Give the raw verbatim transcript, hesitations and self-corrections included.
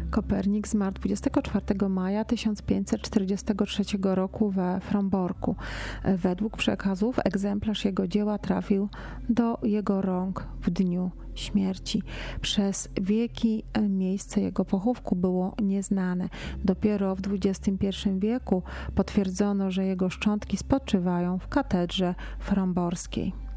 Kopernik zmarł dwudziestego czwartego maja tysiąc pięćset czterdziestego trzeciego roku we Fromborku. Według przekazów egzemplarz jego dzieła trafił do jego rąk w dniu śmierci. Przez wieki miejsce jego pochówku było nieznane. Dopiero w dwudziestym pierwszym wieku potwierdzono, że jego szczątki spoczywają w katedrze fromborskiej.